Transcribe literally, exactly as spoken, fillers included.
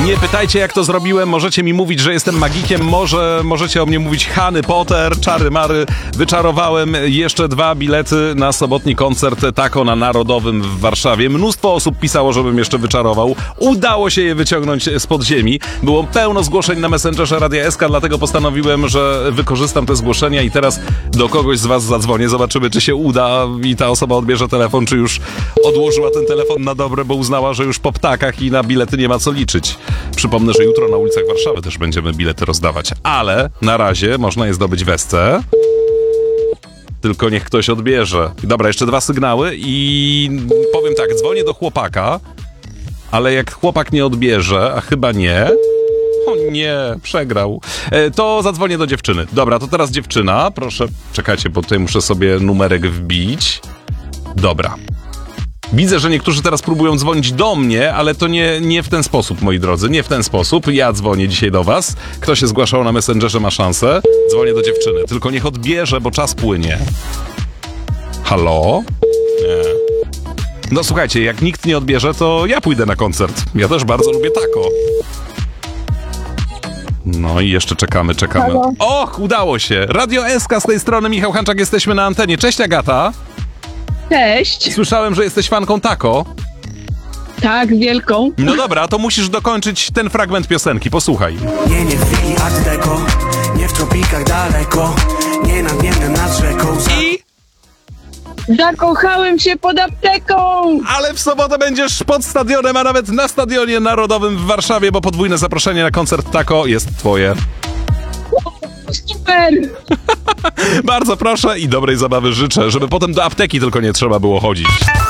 Nie pytajcie, jak to zrobiłem. Możecie mi mówić, że jestem magikiem. Może możecie o mnie mówić Harry Potter, czary mary. Wyczarowałem jeszcze dwa bilety na sobotni koncert Taco na Narodowym w Warszawie. Mnóstwo osób pisało, żebym jeszcze wyczarował. Udało się je wyciągnąć z podziemi. Było pełno zgłoszeń na Messengerze Radia S K, dlatego postanowiłem, że wykorzystam te zgłoszenia i teraz do kogoś z was zadzwonię. Zobaczymy, czy się uda i ta osoba odbierze telefon, czy już odłożyła ten telefon na dobre, bo uznała, że już po ptakach i na bilety nie ma co liczyć. Przypomnę, że jutro na ulicach Warszawy też będziemy bilety rozdawać, ale na razie można je zdobyć w Esce. Tylko niech ktoś odbierze. Dobra, jeszcze dwa sygnały i powiem tak, dzwonię do chłopaka, ale jak chłopak nie odbierze, a chyba nie... O nie, przegrał. E, to zadzwonię do dziewczyny. Dobra, to teraz dziewczyna. Proszę, czekajcie, bo tutaj muszę sobie numerek wbić. Dobra. Widzę, że niektórzy teraz próbują dzwonić do mnie, ale to nie, nie w ten sposób, moi drodzy, nie w ten sposób. Ja dzwonię dzisiaj do was. Kto się zgłaszał na Messengerze, ma szansę. Dzwonię do dziewczyny. Tylko niech odbierze, bo czas płynie. Halo? Nie. No słuchajcie, jak nikt nie odbierze, to ja pójdę na koncert. Ja też bardzo lubię Taco. No i jeszcze czekamy, czekamy. Halo. Och, udało się. Radio S K z tej strony, Michał Hanczak, jesteśmy na antenie. Cześć, Agata. Cześć. Słyszałem, że jesteś fanką Taco. Tak, wielką. No dobra, to musisz dokończyć ten fragment piosenki, posłuchaj. Nie, nie w chwili art deco, nie w tropikach daleko, nie nad niebem nad rzeką. I... Zakochałem się pod apteką. Ale w sobotę będziesz pod stadionem, a nawet na Stadionie Narodowym w Warszawie, bo podwójne zaproszenie na koncert Taco jest twoje. Super. Bardzo proszę i dobrej zabawy życzę, żeby potem do apteki tylko nie trzeba było chodzić.